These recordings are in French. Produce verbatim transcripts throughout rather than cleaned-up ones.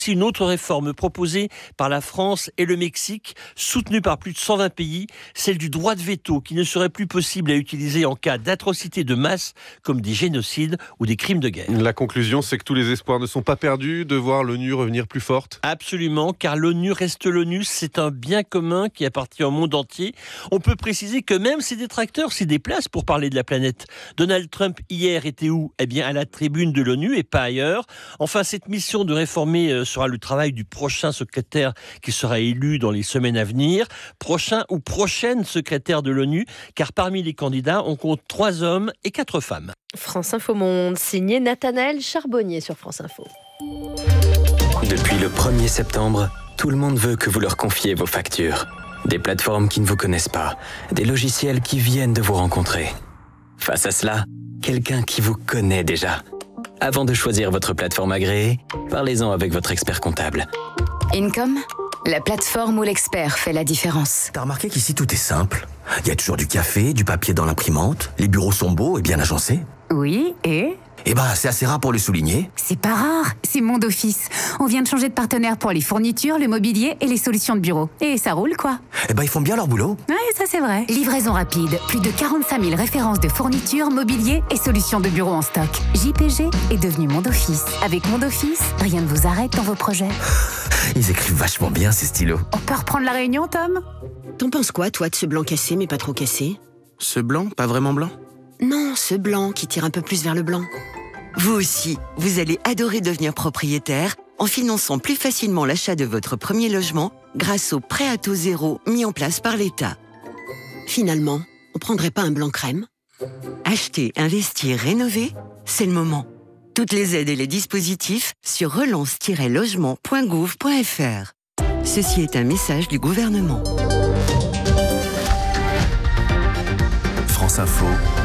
C'est une autre réforme proposée par la France et le Mexique, soutenue par plus de cent vingt pays, celle du droit de veto qui ne serait plus possible à utiliser en cas d'atrocités de masse comme des génocides ou des crimes de guerre. La conclusion, c'est que tous les espoirs ne sont pas perdus de voir l'ONU revenir plus forte. Absolument, car l'ONU reste l'ONU, c'est un bien commun qui appartient au monde entier. On peut préciser que même ses détracteurs s'y déplacent pour parler de la planète. Donald Trump hier était où ? Eh bien à la tribune de l'ONU et pas ailleurs. Enfin, cette mission de réformer sera le travail du prochain secrétaire qui sera élu dans les semaines à venir. Prochain ou prochaine secrétaire de l'ONU, car parmi les candidats, on compte trois hommes et quatre femmes. France Info Monde, signé Nathanaël Charbonnier sur France Info. Depuis le premier septembre, tout le monde veut que vous leur confiez vos factures. Des plateformes qui ne vous connaissent pas, des logiciels qui viennent de vous rencontrer. Face à cela, quelqu'un qui vous connaît déjà. Avant de choisir votre plateforme agréée, parlez-en avec votre expert comptable. Income, la plateforme où l'expert fait la différence. T'as remarqué qu'ici tout est simple. Il y a toujours du café, du papier dans l'imprimante, les bureaux sont beaux et bien agencés. Oui, et Eh ben, c'est assez rare pour le souligner. c'est pas rare, c'est Monde Office. On vient de changer de partenaire pour les fournitures, le mobilier et les solutions de bureau. Et ça roule, quoi. Eh ben, ils font bien leur boulot. Ouais, ça c'est vrai. Livraison rapide, plus de quarante-cinq mille références de fournitures, mobilier et solutions de bureau en stock. J P G est devenu Monde Office. Avec Monde Office, rien ne vous arrête dans vos projets. Ils écrivent vachement bien, ces stylos. On peut reprendre la réunion, Tom ? T'en penses quoi, toi, de ce blanc cassé, mais pas trop cassé ? Ce blanc, pas vraiment blanc. Non, ce blanc qui tire un peu plus vers le blanc. Vous aussi, vous allez adorer devenir propriétaire en finançant plus facilement l'achat de votre premier logement grâce au prêt à taux zéro mis en place par l'État. Finalement, on prendrait pas un blanc crème ? Acheter, investir, rénover, c'est le moment. Toutes les aides et les dispositifs sur relance tiret logement point gouv point f r. Ceci est un message du gouvernement. France Info,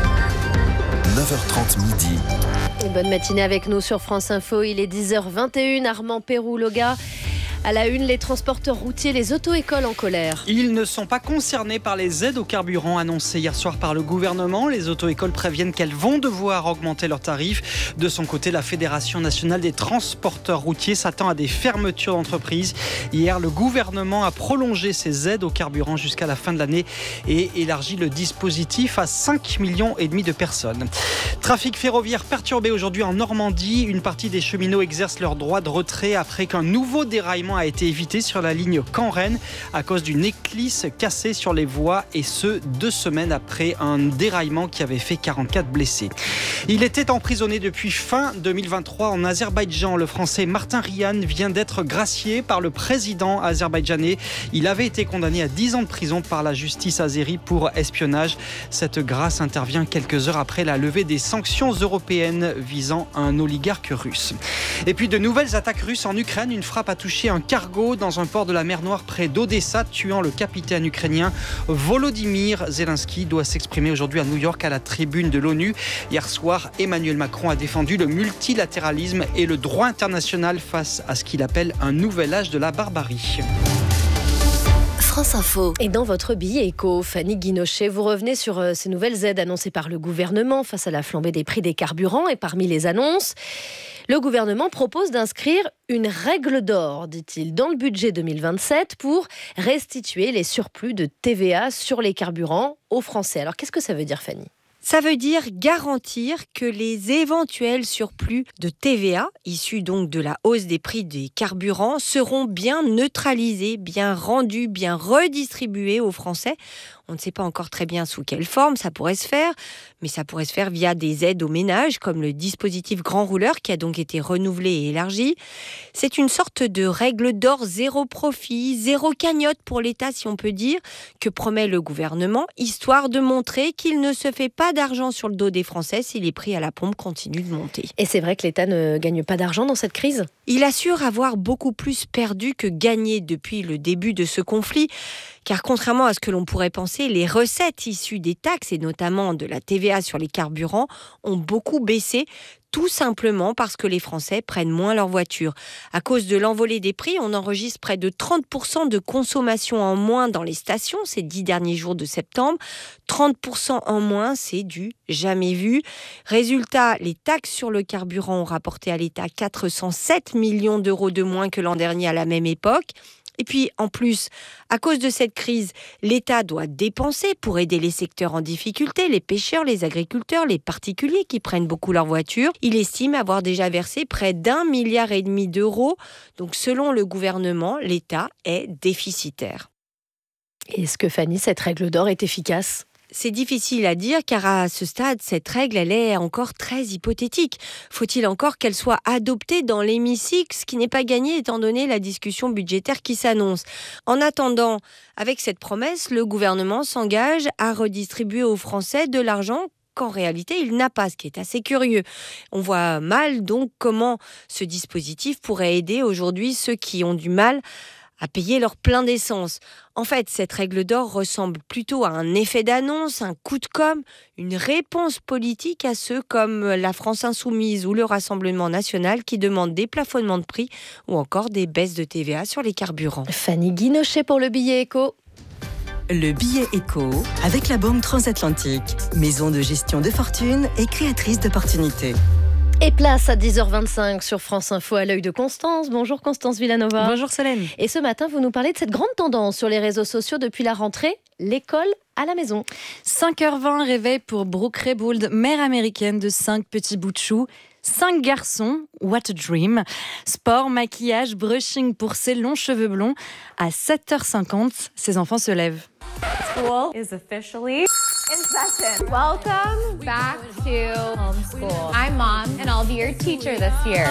neuf heures trente midi. Et bonne matinée avec nous sur France Info, il est dix heures vingt et une, Armand Pérou-Loga. À la une, les transporteurs routiers, les auto-écoles en colère. Ils ne sont pas concernés par les aides au carburant annoncées hier soir par le gouvernement. Les auto-écoles préviennent qu'elles vont devoir augmenter leurs tarifs. De son côté, la Fédération nationale des transporteurs routiers s'attend à des fermetures d'entreprises. Hier, le gouvernement a prolongé ces aides au carburant jusqu'à la fin de l'année et élargi le dispositif à cinq millions et demi de personnes. Trafic ferroviaire perturbé aujourd'hui en Normandie. Une partie des cheminots exercent leur droit de retrait après qu'un nouveau déraillement a été évité sur la ligne Caen-Rennes à cause d'une éclisse cassée sur les voies, et ce, deux semaines après un déraillement qui avait fait quarante-quatre blessés. Il était emprisonné depuis fin deux mille vingt-trois en Azerbaïdjan. Le Français Martin Rian vient d'être gracié par le président azerbaïdjanais. Il avait été condamné à dix ans de prison par la justice azérie pour espionnage. Cette grâce intervient quelques heures après la levée des sanctions européennes visant un oligarque russe. Et puis de nouvelles attaques russes en Ukraine. Une frappe a touché un cargo dans un port de la mer Noire près d'Odessa, tuant le capitaine ukrainien. Volodymyr Zelensky doit s'exprimer aujourd'hui à New York à la tribune de l'ONU. Hier soir, Emmanuel Macron a défendu le multilatéralisme et le droit international face à ce qu'il appelle un nouvel âge de la barbarie. France Info. Et dans votre billet éco, Fanny Guinochet, vous revenez sur euh, ces nouvelles aides annoncées par le gouvernement face à la flambée des prix des carburants. Et parmi les annonces, le gouvernement propose d'inscrire une règle d'or, dit-il, dans le budget deux mille vingt-sept pour restituer les surplus de T V A sur les carburants aux Français. Alors qu'est-ce que ça veut dire, Fanny ? Ça veut dire garantir que les éventuels surplus de T V A, issus donc de la hausse des prix des carburants, seront bien neutralisés, bien rendus, bien redistribués aux Français. On ne sait pas encore très bien sous quelle forme ça pourrait se faire, mais ça pourrait se faire via des aides aux ménages, comme le dispositif Grand Rouleur, qui a donc été renouvelé et élargi. C'est une sorte de règle d'or zéro profit, zéro cagnotte pour l'État, si on peut dire, que promet le gouvernement, histoire de montrer qu'il ne se fait pas d'argent sur le dos des Français si les prix à la pompe continuent de monter. Et c'est vrai que l'État ne gagne pas d'argent dans cette crise ? Il assure avoir beaucoup plus perdu que gagné depuis le début de ce conflit, car contrairement à ce que l'on pourrait penser, les recettes issues des taxes, et notamment de la T V A sur les carburants, ont beaucoup baissé, tout simplement parce que les Français prennent moins leur voiture. À cause de l'envolée des prix, on enregistre près de trente pour cent de consommation en moins dans les stations ces dix derniers jours de septembre. trente pour cent en moins, c'est du jamais vu. Résultat, les taxes sur le carburant ont rapporté à l'État quatre cent sept millions d'euros de moins que l'an dernier à la même époque. Et puis, en plus, à cause de cette crise, l'État doit dépenser pour aider les secteurs en difficulté, les pêcheurs, les agriculteurs, les particuliers qui prennent beaucoup leur voiture. Il estime avoir déjà versé près d'un milliard et demi d'euros. Donc, selon le gouvernement, l'État est déficitaire. Est-ce que, Fanny, cette règle d'or est efficace ? C'est difficile à dire car à ce stade, cette règle, elle est encore très hypothétique. Faut-il encore qu'elle soit adoptée dans l'hémicycle, ce qui n'est pas gagné étant donné la discussion budgétaire qui s'annonce. En attendant, avec cette promesse, le gouvernement s'engage à redistribuer aux Français de l'argent qu'en réalité, il n'a pas, ce qui est assez curieux. On voit mal donc comment ce dispositif pourrait aider aujourd'hui ceux qui ont du mal à payer leur plein d'essence. En fait, cette règle d'or ressemble plutôt à un effet d'annonce, un coup de com', une réponse politique à ceux comme la France Insoumise ou le Rassemblement National qui demandent des plafonnements de prix ou encore des baisses de T V A sur les carburants. Fanny Guinochet pour le billet éco. Le billet éco avec la Banque Transatlantique, maison de gestion de fortune et créatrice d'opportunités. Et place à dix heures vingt-cinq sur France Info à l'œil de Constance. Bonjour Constance Villanova. Bonjour Solène. Et ce matin, vous nous parlez de cette grande tendance sur les réseaux sociaux depuis la rentrée, l'école à la maison. cinq heures vingt, réveil pour Brooke Rebould, mère américaine de cinq petits bouts de chou. Cinq garçons, what a dream. Sport, maquillage, brushing pour ses longs cheveux blonds. À sept heures cinquante, ses enfants se lèvent. School is officially in session. Welcome back to homeschool. I'm Mom and I'll be your teacher this year.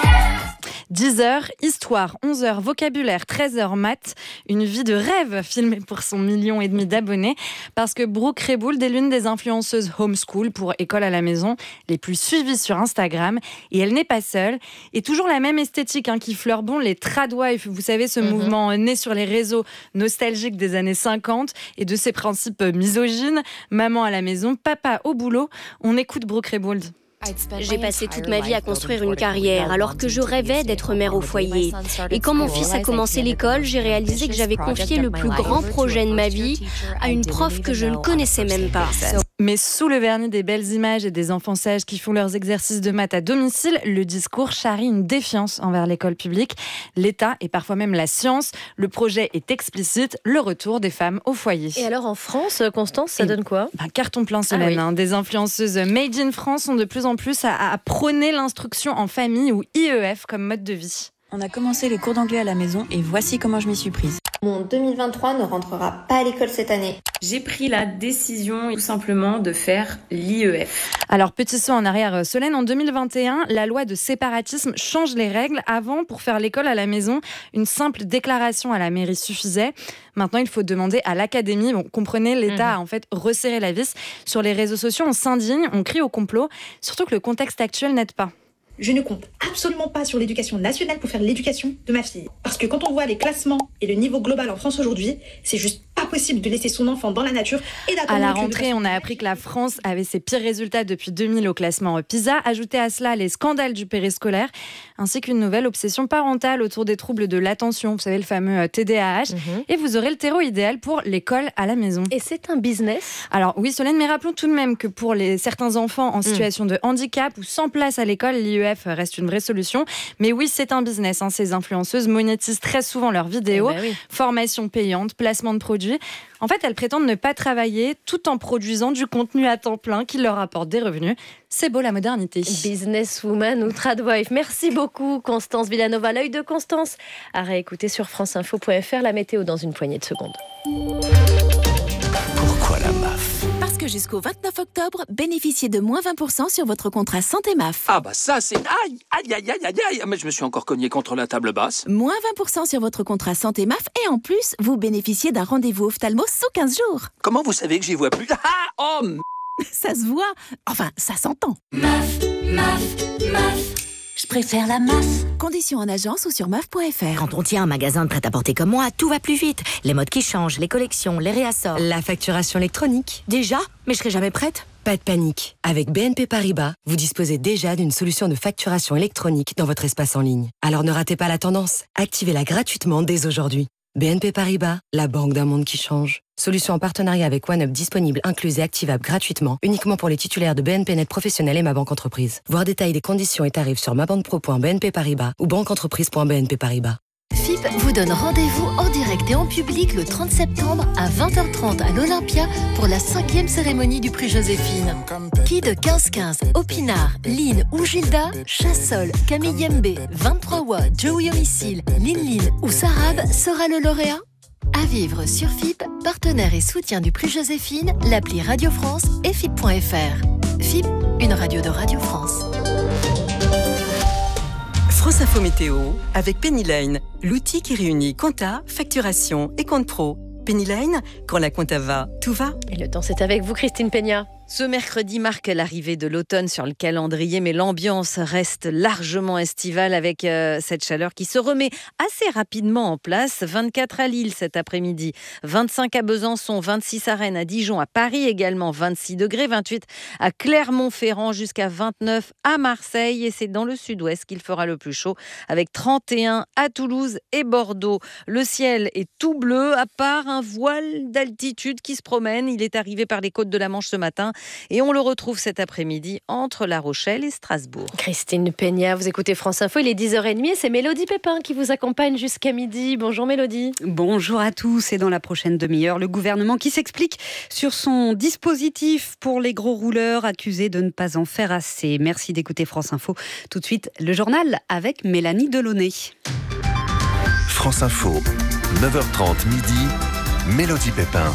dix heures, histoire, onze heures, vocabulaire, treize heures, maths. Une vie de rêve filmée pour son million et demi d'abonnés. Parce que Brooke Rebould est l'une des influenceuses homeschool pour école à la maison les plus suivies sur Instagram. Et elle n'est pas seule. Et toujours la même esthétique hein, qui fleure bon les tradwives. Vous savez, ce mm-hmm. mouvement né sur les réseaux nostalgiques des années cinquante et de ses principes misogynes. Maman à la maison, papa au boulot. On écoute Brooke Rebould. J'ai passé toute ma vie à construire une carrière alors que je rêvais d'être mère au foyer. Et quand mon fils a commencé l'école, j'ai réalisé que j'avais confié le plus grand projet de ma vie à une prof que je ne connaissais même pas. Mais sous le vernis des belles images et des enfants sages qui font leurs exercices de maths à domicile, le discours charrie une défiance envers l'école publique, l'État et parfois même la science. Le projet est explicite, le retour des femmes au foyer. Et alors en France, Constance, ça et donne quoi ? ben, Carton plein, Solène. Ah oui. hein. Des influenceuses made in France sont de plus en plus à, à prôner l'instruction en famille ou I E F comme mode de vie. On a commencé les cours d'anglais à la maison et voici comment je m'y suis prise. Mon deux mille vingt-trois ne rentrera pas à l'école cette année. J'ai pris la décision tout simplement de faire l'I E F. Alors, petit saut en arrière, Solène, en deux mille vingt et un, la loi de séparatisme change les règles. Avant, pour faire l'école à la maison, une simple déclaration à la mairie suffisait. Maintenant, il faut demander à l'académie. Bon, comprenez, l'État mmh. a en fait resserré la vis. Sur les réseaux sociaux, on s'indigne, on crie au complot, surtout que le contexte actuel n'aide pas. Je ne compte absolument pas sur l'éducation nationale pour faire l'éducation de ma fille. Parce que quand on voit les classements et le niveau global en France aujourd'hui, c'est juste pas possible de laisser son enfant dans la nature et d'attendre. À la rentrée, on a appris que la France avait ses pires résultats depuis deux mille au classement PISA. Ajoutez à cela les scandales du périscolaire, ainsi qu'une nouvelle obsession parentale autour des troubles de l'attention, vous savez, le fameux T D A H. Mmh. Et vous aurez le terreau idéal pour l'école à la maison. Et c'est un business ? Alors oui, Solène, mais rappelons tout de même que pour les, certains enfants en situation mmh. de handicap ou sans place à l'école, l'I E F reste une vraie solution. Mais oui, c'est un business. Hein. Ces influenceuses monétisent très souvent leurs vidéos. Eh ben oui. Formation payante, placement de produits. En fait, elles prétendent ne pas travailler tout en produisant du contenu à temps plein qui leur apporte des revenus. C'est beau la modernité. Businesswoman ou tradwife. Merci beaucoup Constance Villanova. L'œil de Constance à réécouter sur franceinfo point f r. La météo dans une poignée de secondes. Pourquoi la M A F ? Parce que jusqu'au vingt-neuf octobre, bénéficiez de moins vingt pour cent sur votre contrat santé M A F. Ah bah ça c'est... Aïe, aïe, aïe, aïe, aïe, aïe. Mais je me suis encore cogné contre la table basse. Moins vingt pour cent sur votre contrat santé M A F et en plus, vous bénéficiez d'un rendez-vous ophtalmo sous quinze jours. Comment vous savez que j'y vois plus ? Ah, oh m... Ça se voit. Enfin, ça s'entend. M A F, M A F, M A F. Je préfère la M A F. Conditions en agence ou sur M A F point f r. Quand on tient un magasin de prêt-à-porter comme moi, tout va plus vite. Les modes qui changent, les collections, les réassorts. La facturation électronique. Déjà ? Mais je serai jamais prête. Pas de panique. Avec B N P Paribas, vous disposez déjà d'une solution de facturation électronique dans votre espace en ligne. Alors ne ratez pas la tendance. Activez-la gratuitement dès aujourd'hui. B N P Paribas, la banque d'un monde qui change. Solution en partenariat avec OneUp disponible, incluse et activable gratuitement, uniquement pour les titulaires de B N P Net Professionnel et Ma Banque Entreprise. Voir détails des conditions et tarifs sur mabanquepro point b n p paribas ou banqueentreprise point b n p paribas. F I P vous donne rendez-vous en direct et en public le trente septembre à vingt heures trente à l'Olympia pour la cinquième cérémonie du prix Joséphine. Qui de quinze quinze, Opinard, Lynn ou Gilda, Chassol, Camille Yembe, vingt-trois Watts, Joey Homicile, Lynn Lynn ou Sarab sera le lauréat? À vivre sur F I P, partenaire et soutien du prix Joséphine, l'appli Radio France et F I P point F R. F I P, une radio de Radio France. France Info Météo avec Pennyline, l'outil qui réunit compta, facturation et compte pro. Pennyline, quand la compta va, tout va. Et le temps, c'est avec vous, Christine Peña. Ce mercredi marque l'arrivée de l'automne sur le calendrier, mais l'ambiance reste largement estivale avec euh, cette chaleur qui se remet assez rapidement en place. vingt-quatre à Lille cet après-midi, vingt-cinq à Besançon, vingt-six à Rennes, à Dijon, à Paris également, vingt-six degrés, vingt-huit à Clermont-Ferrand, jusqu'à vingt-neuf à Marseille. Et c'est dans le sud-ouest qu'il fera le plus chaud, avec trente et un à Toulouse et Bordeaux. Le ciel est tout bleu, à part un voile d'altitude qui se promène. Il est arrivé par les côtes de la Manche ce matin. Et on le retrouve cet après-midi entre La Rochelle et Strasbourg. Christine Peña, vous écoutez France Info, il est dix heures trente et c'est Mélodie Pépin qui vous accompagne jusqu'à midi. Bonjour Mélodie. Bonjour à tous. Et dans la prochaine demi-heure, le gouvernement qui s'explique sur son dispositif pour les gros rouleurs accusés de ne pas en faire assez. Merci d'écouter France Info. Tout de suite, le journal avec Mélanie Delaunay. France Info, neuf heures trente midi, Mélodie Pépin.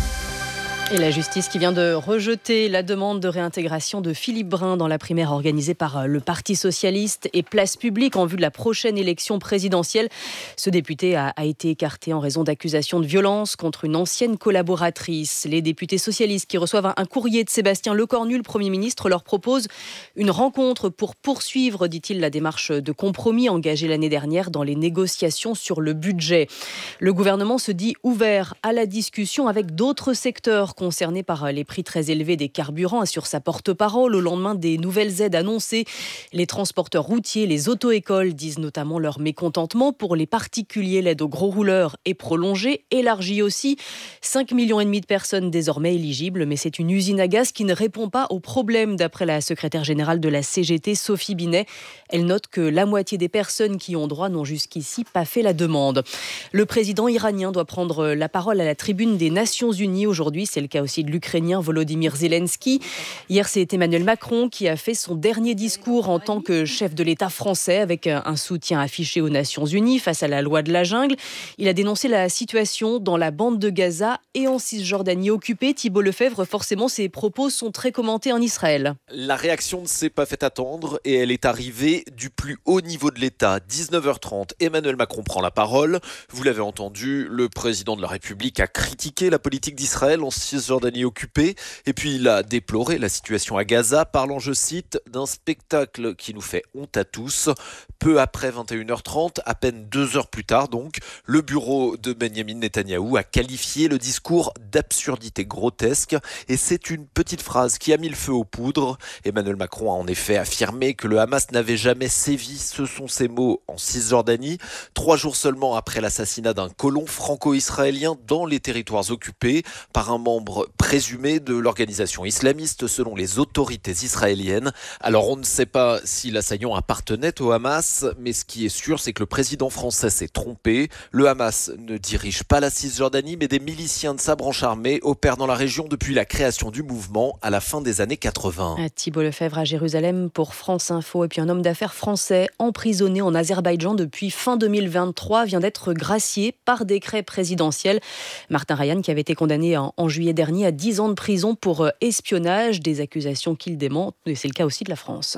Et la justice qui vient de rejeter la demande de réintégration de Philippe Brun dans la primaire organisée par le Parti socialiste et Place Publique en vue de la prochaine élection présidentielle. Ce député a, a été écarté en raison d'accusations de violence contre une ancienne collaboratrice. Les députés socialistes qui reçoivent un courrier de Sébastien Lecornu, le Premier ministre, leur propose une rencontre pour poursuivre, dit-il, la démarche de compromis engagée l'année dernière dans les négociations sur le budget. Le gouvernement se dit ouvert à la discussion avec d'autres secteurs concernés par les prix très élevés des carburants, assure sa porte-parole au lendemain des nouvelles aides annoncées. Les transporteurs routiers, les auto-écoles disent notamment leur mécontentement. Pour les particuliers, l'aide aux gros rouleurs est prolongée, élargie aussi. cinq millions et demi de personnes désormais éligibles, mais c'est une usine à gaz qui ne répond pas aux problèmes, d'après la secrétaire générale de la C G T, Sophie Binet. Elle note que la moitié des personnes qui ont droit n'ont jusqu'ici pas fait la demande. Le président iranien doit prendre la parole à la tribune des Nations Unies aujourd'hui. C'est le cas aussi de l'Ukrainien Volodymyr Zelensky. Hier, c'est Emmanuel Macron qui a fait son dernier discours en tant que chef de l'État français, avec un soutien affiché aux Nations Unies face à la loi de la jungle. Il a dénoncé la situation dans la bande de Gaza et en Cisjordanie occupée. Thibault Lefebvre, forcément, ses propos sont très commentés en Israël. La réaction ne s'est pas fait attendre et elle est arrivée du plus haut niveau de l'État. dix-neuf heures trente, Emmanuel Macron prend la parole. Vous l'avez entendu, le président de la République a critiqué la politique d'Israël en Cisjordanie occupée, et puis il a déploré la situation à Gaza, parlant, je cite, d'un spectacle qui nous fait honte à tous. Peu après vingt et une heures trente, à peine deux heures plus tard donc, le bureau de Benyamin Netanyahou a qualifié le discours d'absurdité grotesque, et c'est une petite phrase qui a mis le feu aux poudres. Emmanuel Macron a en effet affirmé que le Hamas n'avait jamais sévi, ce sont ses mots, en Cisjordanie, trois jours seulement après l'assassinat d'un colon franco-israélien dans les territoires occupés par un membre présumé de l'organisation islamiste selon les autorités israéliennes. Alors on ne sait pas si l'assaillant appartenait au Hamas, mais ce qui est sûr, c'est que le président français s'est trompé. Le Hamas ne dirige pas la Cisjordanie, mais des miliciens de sa branche armée opèrent dans la région depuis la création du mouvement à la fin des années quatre-vingts. Thibault Lefebvre à Jérusalem pour France Info. Et puis un homme d'affaires français emprisonné en Azerbaïdjan depuis fin deux mille vingt-trois vient d'être gracié par décret présidentiel. Martin Ryan, qui avait été condamné en, en juillet dernier à dix ans de prison pour espionnage, des accusations qu'il dément, et c'est le cas aussi de la France.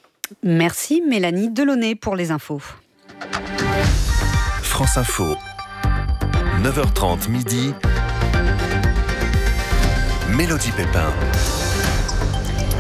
Merci Mélanie Delaunay pour les infos. France Info, neuf heures trente midi, Mélodie Pépin.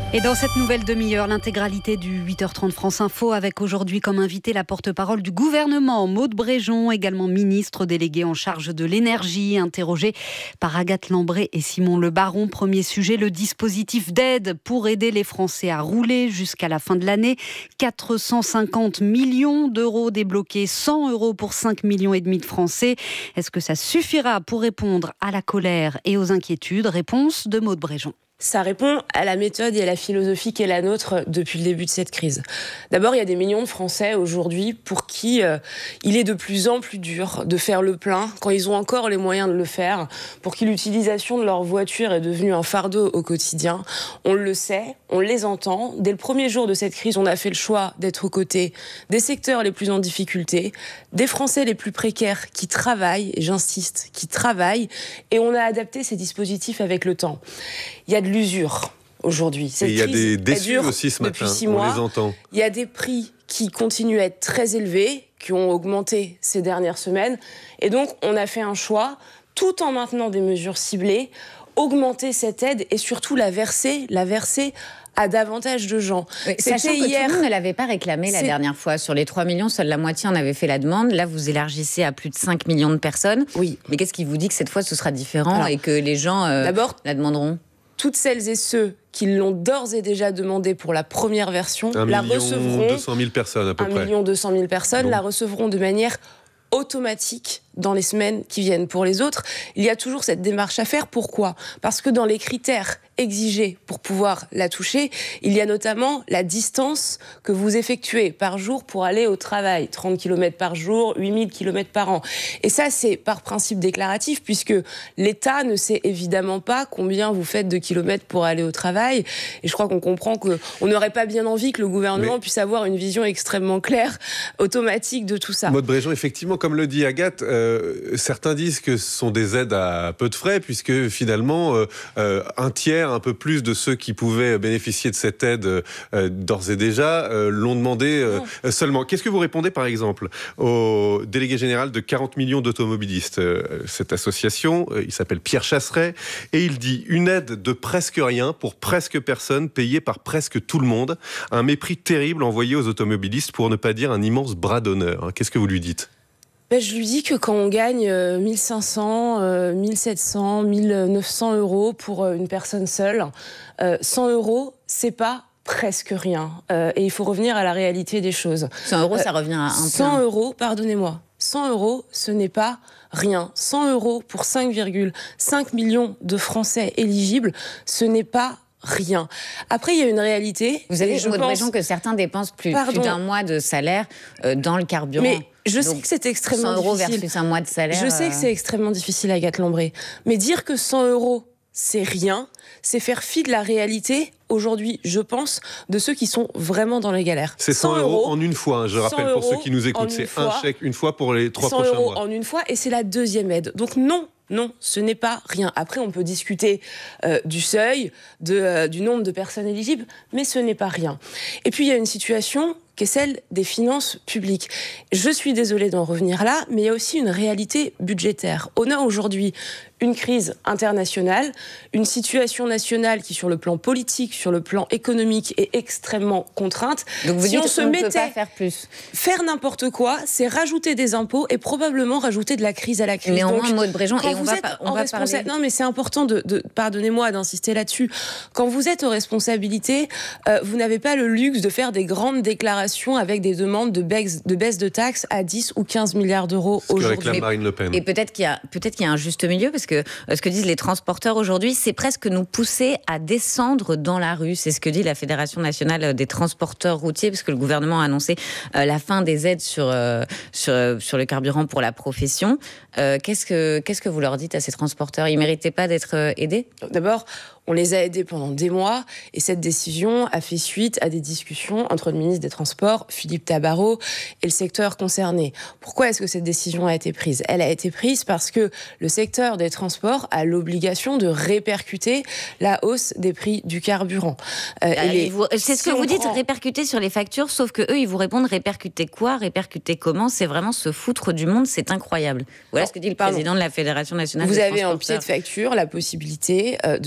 Et dans cette nouvelle demi-heure, l'intégralité du huit heures trente France Info avec aujourd'hui comme invité la porte-parole du gouvernement, Maud Bréjon, également ministre délégué en charge de l'énergie, interrogé par Agathe Lambré et Simon Le Baron. Premier sujet, le dispositif d'aide pour aider les Français à rouler jusqu'à la fin de l'année. quatre cent cinquante millions d'euros débloqués, cent euros pour cinq millions et demi de Français. Est-ce que ça suffira pour répondre à la colère et aux inquiétudes ? Réponse de Maud Bréjon. Ça répond à la méthode et à la philosophie qui est la nôtre depuis le début de cette crise. D'abord, il y a des millions de Français aujourd'hui pour qui euh, il est de plus en plus dur de faire le plein quand ils ont encore les moyens de le faire, pour qui l'utilisation de leur voiture est devenue un fardeau au quotidien. On le sait, on les entend. Dès le premier jour de cette crise, on a fait le choix d'être aux côtés des secteurs les plus en difficulté, des Français les plus précaires qui travaillent, et j'insiste, qui travaillent, et on a adapté ces dispositifs avec le temps. Il y a de l'usure aujourd'hui. Cette et il y a des déçus aussi ce matin, on mois. les entend. Il y a des prix qui continuent à être très élevés, qui ont augmenté ces dernières semaines. Et donc, on a fait un choix, tout en maintenant des mesures ciblées, augmenter cette aide et surtout la verser, la verser à davantage de gens. Oui, sachant que hier, tout le monde ne l'avait pas réclamé la dernière fois. Sur les trois millions, seule la moitié en avait fait la demande. Là, vous élargissez à plus de cinq millions de personnes. Oui. Mais qu'est-ce qui vous dit que cette fois, ce sera différent Alors, et que les gens euh, d'abord, la demanderont ? Toutes celles et ceux qui l'ont d'ores et déjà demandé pour la première version un la million recevront. deux cent mille personnes à peu un près. un million deux cent mille personnes bon. la recevront de manière automatique dans les semaines qui viennent. Pour les autres, il y a toujours cette démarche à faire. Pourquoi ? Parce que dans les critères exigés pour pouvoir la toucher, il y a notamment la distance que vous effectuez par jour pour aller au travail. trente kilomètres par jour, huit mille kilomètres par an. Et ça, c'est par principe déclaratif, puisque l'État ne sait évidemment pas combien vous faites de kilomètres pour aller au travail. Et je crois qu'on comprend qu'on n'aurait pas bien envie que le gouvernement Mais... puisse avoir une vision extrêmement claire, automatique de tout ça. Maud Bréjon, effectivement, comme le dit Agathe, euh, certains disent que ce sont des aides à peu de frais, puisque finalement, euh, euh, un tiers, un peu plus de ceux qui pouvaient bénéficier de cette aide euh, d'ores et déjà euh, l'ont demandé euh, oh. seulement. Qu'est-ce que vous répondez, par exemple, au délégué général de quarante millions d'automobilistes ? euh, Cette association, euh, il s'appelle Pierre Chasseret, et il dit « Une aide de presque rien pour presque personne, payée par presque tout le monde. Un mépris terrible envoyé aux automobilistes, pour ne pas dire un immense bras d'honneur. » Qu'est-ce que vous lui dites ? Ben, je lui dis que quand on gagne euh, mille cinq cents, euh, mille sept cents, mille neuf cents euros pour euh, une personne seule, euh, cent euros, c'est pas presque rien. Euh, et il faut revenir à la réalité des choses. cent euros, euh, ça revient à un plein. cent euros, pardonnez-moi. cent euros, ce n'est pas rien. cent euros pour cinq virgule cinq millions de Français éligibles, ce n'est pas rien. Après, il y a une réalité. Vous avez je Maud pense... Bréjon que certains dépensent plus, plus d'un mois de salaire euh, dans le carburant. Mais je sais Donc, que c'est extrêmement cent euros difficile. versus un mois de salaire. Je sais que c'est extrêmement difficile, Agathe Lambré. Mais dire que cent euros, c'est rien, c'est faire fi de la réalité, aujourd'hui, je pense, de ceux qui sont vraiment dans les galères. C'est cent euros en une fois, hein, je rappelle pour ceux qui nous écoutent. C'est un chèque une fois pour les trois prochains mois. cent euros en une fois, et c'est la deuxième aide. Donc non, non, ce n'est pas rien. Après, on peut discuter euh, du seuil, de, euh, du nombre de personnes éligibles, mais ce n'est pas rien. Et puis, il y a une situation qui est celle des finances publiques. Je suis désolée d'en revenir là, mais il y a aussi une réalité budgétaire. On a aujourd'hui une crise internationale, une situation nationale qui, sur le plan politique, sur le plan économique, est extrêmement contrainte. Donc vous si dites on se qu'on ne mettait peut pas faire plus. Faire n'importe quoi, c'est rajouter des impôts et probablement rajouter de la crise à la crise. Néanmoins, Maud Bréjon, et on va, on va responsa- parler... Non, mais c'est important de, de pardonnez-moi d'insister là-dessus. Quand vous êtes aux responsabilités, euh, vous n'avez pas le luxe de faire des grandes déclarations avec des demandes de baisse de, baisse de taxes à dix ou quinze milliards d'euros ce aujourd'hui. que réclame Marine Le Pen. Et peut-être qu'il y a, peut-être qu'il y a un juste milieu, parce que euh, ce que disent les transporteurs aujourd'hui, c'est presque nous pousser à descendre dans la rue. C'est ce que dit la Fédération nationale des transporteurs routiers, parce que le gouvernement a annoncé euh, la fin des aides sur, euh, sur, euh, sur le carburant pour la profession. Euh, qu'est-ce que, qu'est-ce que vous leur dites à ces transporteurs ? Ils ne méritaient pas d'être euh, aidés ? D'abord, on les a aidés pendant des mois, et cette décision a fait suite à des discussions entre le ministre des Transports, Philippe Tabarot, et le secteur concerné. Pourquoi est-ce que cette décision a été prise ? Elle a été prise parce que le secteur des transports a l'obligation de répercuter la hausse des prix du carburant. Euh, et les... vous... C'est ce si que vous dites, prend... répercuter sur les factures, sauf que eux, ils vous répondent répercuter quoi ? Répercuter comment ? C'est vraiment se foutre du monde, c'est incroyable. Voilà bon, ce que dit le président pardon. de la Fédération nationale vous des transporteurs. Vous avez en pied de facture la possibilité euh, de répercuter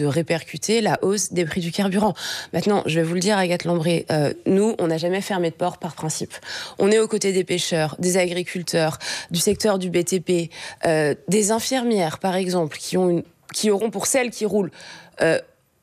discuter la hausse des prix du carburant. Maintenant, je vais vous le dire, Agathe Lambré, euh, nous, on n'a jamais fermé de port par principe. On est aux côtés des pêcheurs, des agriculteurs, du secteur du B T P, euh, des infirmières, par exemple, qui, ont une, qui auront, pour celles qui roulent, euh,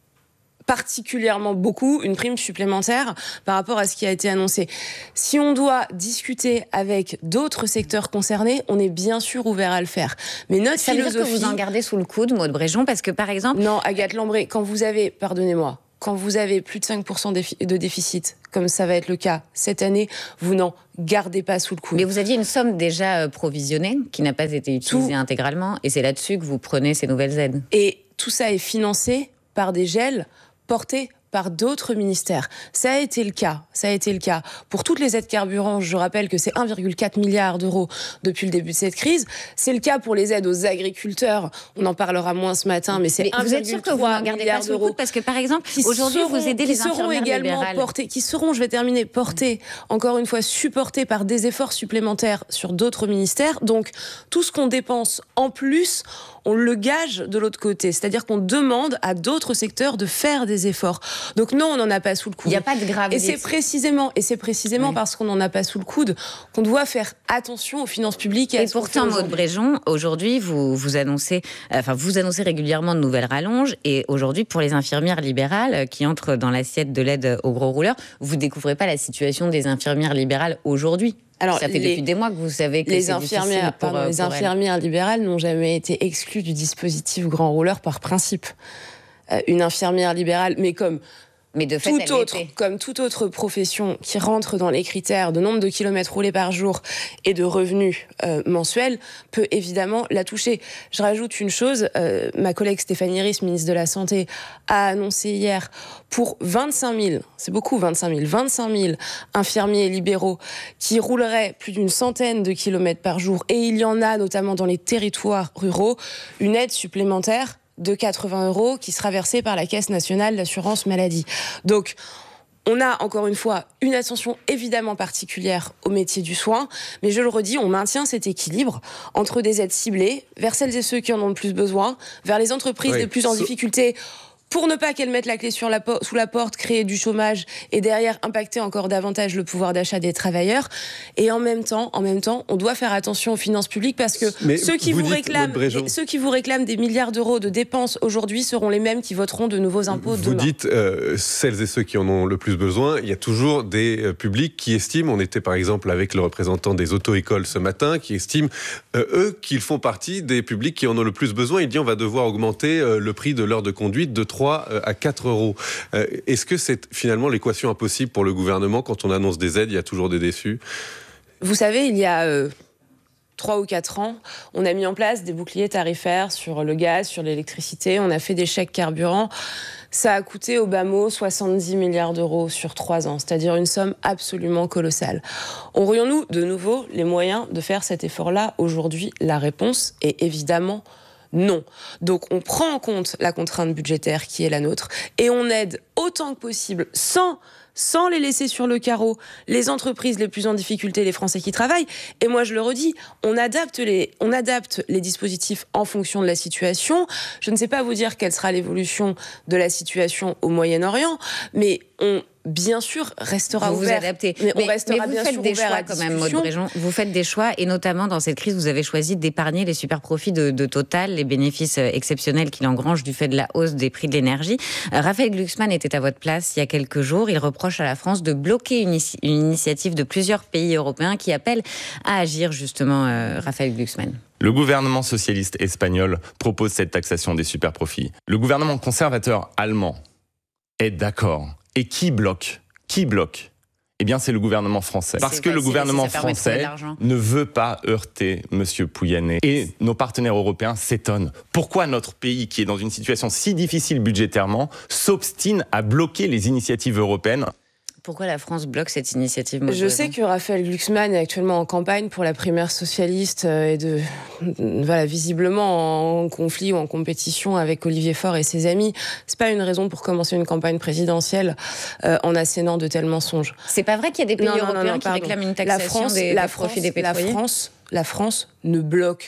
particulièrement beaucoup, une prime supplémentaire par rapport à ce qui a été annoncé. Si on doit discuter avec d'autres secteurs concernés, on est bien sûr ouvert à le faire. Mais notre Ça philosophie... veut dire que vous en gardez sous le coude, Maud Bréjon, parce que par exemple... Non, Agathe Lambré, quand vous avez, pardonnez-moi, quand vous avez plus de cinq pour cent de déficit, comme ça va être le cas cette année, vous n'en gardez pas sous le coude. Mais vous aviez une somme déjà provisionnée qui n'a pas été utilisée tout. intégralement, et c'est là-dessus que vous prenez ces nouvelles aides. Et tout ça est financé par des gels portés par d'autres ministères. Ça a été le cas. Ça a été le cas pour toutes les aides carburant. Je rappelle que c'est un virgule quatre milliard d'euros depuis le début de cette crise. C'est le cas pour les aides aux agriculteurs. On en parlera moins ce matin, mais c'est mais un virgule trois milliard d'euros. Parce que par exemple, aujourd'hui, vous aidez les infirmières libérales. Portés, qui seront, je vais terminer, portés, encore une fois, supportés par des efforts supplémentaires sur d'autres ministères. Donc, tout ce qu'on dépense en plus, on le gage de l'autre côté. C'est-à-dire qu'on demande à d'autres secteurs de faire des efforts. Donc non, on n'en a pas sous le coude. Il n'y a pas de gravité. Et c'est précisément, et c'est précisément oui. parce qu'on n'en a pas sous le coude qu'on doit faire attention aux finances publiques. Et, et pourtant, Maud Bréjon, aujourd'hui, vous, vous, annoncez, enfin, vous annoncez régulièrement de nouvelles rallonges. Et aujourd'hui, pour les infirmières libérales qui entrent dans l'assiette de l'aide aux gros rouleurs, vous ne découvrez pas la situation des infirmières libérales aujourd'hui. Alors, ça fait les, depuis des mois que vous savez que les c'est infirmières, pour, pardon, pour les infirmières elles. libérales n'ont jamais été exclues du dispositif grand rouleur par principe. Euh, une infirmière libérale, mais comme mais de fait, tout autre, comme toute autre profession qui rentre dans les critères de nombre de kilomètres roulés par jour et de revenus euh, mensuels, peut évidemment la toucher. Je rajoute une chose, euh, ma collègue Stéphanie Ries, ministre de la Santé, a annoncé hier pour vingt-cinq mille, c'est beaucoup vingt-cinq mille, vingt-cinq mille infirmiers libéraux qui rouleraient plus d'une centaine de kilomètres par jour, et il y en a notamment dans les territoires ruraux, une aide supplémentaire de quatre-vingts euros qui sera versée par la Caisse nationale d'assurance maladie. Donc, on a encore une fois une attention évidemment particulière au métier du soin, mais je le redis, on maintient cet équilibre entre des aides ciblées vers celles et ceux qui en ont le plus besoin, vers les entreprises oui. les plus en difficulté, pour ne pas qu'elles mettent la clé sur la po- sous la porte, créer du chômage et derrière impacter encore davantage le pouvoir d'achat des travailleurs. Et en même temps, en même temps, on doit faire attention aux finances publiques parce que Mais ceux qui vous, vous réclament, ceux qui vous réclament des milliards d'euros de dépenses aujourd'hui seront les mêmes qui voteront de nouveaux impôts vous demain. Vous dites euh, celles et ceux qui en ont le plus besoin. Il y a toujours des euh, publics qui estiment. On était par exemple avec le représentant des auto-écoles ce matin, qui estiment euh, eux qu'ils font partie des publics qui en ont le plus besoin. Il dit on va devoir augmenter euh, le prix de l'heure de conduite de trois à quatre euros. Euh, est-ce que c'est finalement l'équation impossible pour le gouvernement quand on annonce des aides, il y a toujours des déçus ? Vous savez, il y a euh, trois ou quatre ans, on a mis en place des boucliers tarifaires sur le gaz, sur l'électricité, on a fait des chèques carburant. Ça a coûté au bas mot soixante-dix milliards d'euros sur trois ans, c'est-à-dire une somme absolument colossale. Aurions-nous de nouveau les moyens de faire cet effort-là aujourd'hui ? La réponse est évidemment non. Donc on prend en compte la contrainte budgétaire qui est la nôtre et on aide autant que possible, sans, sans les laisser sur le carreau, les entreprises les plus en difficulté, les Français qui travaillent. Et moi je le redis, on adapte les, on adapte les dispositifs en fonction de la situation. Je ne sais pas vous dire quelle sera l'évolution de la situation au Moyen-Orient, mais on... bien sûr, restera vous ouvert. Vous adaptez. Mais, mais on restera mais vous bien faites sûr des ouvert choix à quand même, discussion. Maud Bréjon. Vous faites des choix, et notamment dans cette crise, vous avez choisi d'épargner les super profits de, de Total, les bénéfices exceptionnels qu'il engrange du fait de la hausse des prix de l'énergie. Euh, Raphaël Glucksmann était à votre place il y a quelques jours. Il reproche à la France de bloquer une, une initiative de plusieurs pays européens qui appellent à agir justement, euh, Raphaël Glucksmann. Le gouvernement socialiste espagnol propose cette taxation des super profits. Le gouvernement conservateur allemand est d'accord. Et qui bloque ? Qui bloque ? Eh bien, c'est le gouvernement français. Parce que le gouvernement français ne veut pas heurter M. Pouyanné. Et nos partenaires européens s'étonnent. Pourquoi notre pays, qui est dans une situation si difficile budgétairement, s'obstine à bloquer les initiatives européennes ? Pourquoi la France bloque cette initiative ? Je sais que Raphaël Glucksmann est actuellement en campagne pour la primaire socialiste et de, voilà, visiblement en conflit ou en compétition avec Olivier Faure et ses amis. C'est pas une raison pour commencer une campagne présidentielle euh, en assénant de tels mensonges. C'est pas vrai qu'il y a des pays non, non, européens non, non, qui réclament une taxation la France, des, la des France, profits des pétroliers ? La France, la France ne bloque